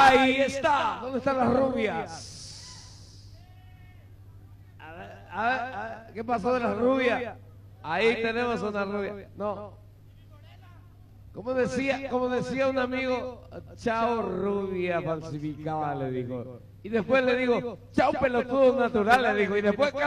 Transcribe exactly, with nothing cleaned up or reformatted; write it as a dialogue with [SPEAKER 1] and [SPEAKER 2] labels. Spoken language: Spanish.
[SPEAKER 1] Ahí está. ¿Dónde están las rubias? A ver, a ver, a ver, ¿qué pasó de las rubias? Ahí tenemos una rubia. No. Como decía, como decía un amigo, chao rubia falsificada, le dijo. Y después le digo, chao pelotudo natural, le dijo. Y después